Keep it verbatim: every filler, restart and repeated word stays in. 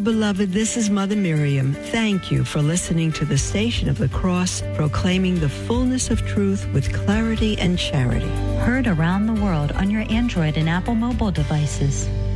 beloved, this is Mother Miriam. Thank you for listening to the Station of the Cross, proclaiming the fullness of truth with clarity and charity. Heard around the world on your Android and Apple mobile devices.